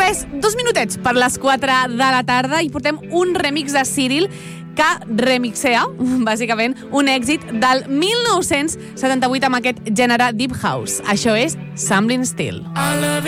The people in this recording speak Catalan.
Res, 2 minutets per les 4 de la tarda i portem un remix de Cyril que remixea, bàsicament, un èxit del 1978 amb aquest gènere Deep House. Això és Something Still.